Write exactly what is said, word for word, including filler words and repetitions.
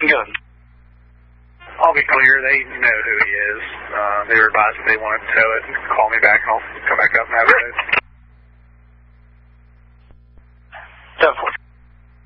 Good. I'll be clear, they know who he is. Uh, they were advised if they wanted to tow it, call me back and I'll come back up and have it.